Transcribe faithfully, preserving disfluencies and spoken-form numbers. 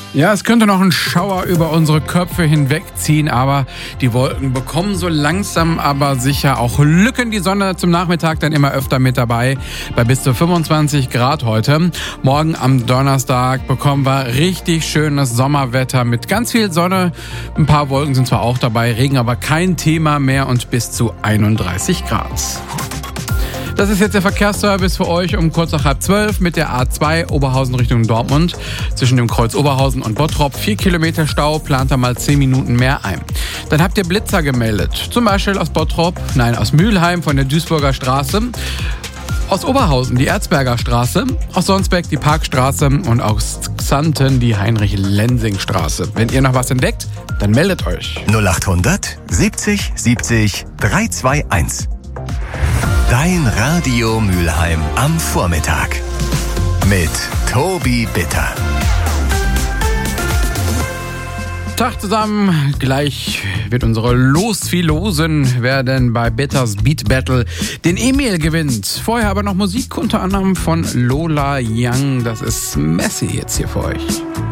Ja, es könnte noch ein Schauer über unsere Köpfe hinwegziehen, aber die Wolken bekommen so langsam aber sicher auch Lücken. Die Sonne zum Nachmittag dann immer öfter mit dabei, bei bis zu fünfundzwanzig Grad heute. Morgen am Donnerstag bekommen wir richtig schönes Sommerwetter mit ganz viel Sonne. Ein paar Wolken sind zwar auch dabei, Regen aber kein Thema mehr und bis zu einunddreißig Grad. Das ist jetzt der Verkehrsservice für euch um kurz nach halb zwölf mit der A zwei Oberhausen Richtung Dortmund. Zwischen dem Kreuz Oberhausen und Bottrop vier Kilometer Stau, plant da mal zehn Minuten mehr ein. Dann habt ihr Blitzer gemeldet, zum Beispiel aus Bottrop, nein aus Mülheim von der Duisburger Straße, aus Oberhausen die Erzberger Straße, aus Sonsbeck die Parkstraße und aus Xanten die Heinrich-Lensing-Straße. Wenn ihr noch was entdeckt, dann meldet euch. null achthundert siebzig siebzig dreihunderteinundzwanzig. Dein Radio Mülheim am Vormittag mit Tobi Bitter. Tag zusammen, gleich wird unsere Losfilosen werden bei Bitters Beat Battle den Emil gewinnt. Vorher aber noch Musik, unter anderem von Lola Young. Das ist Messi jetzt hier für euch.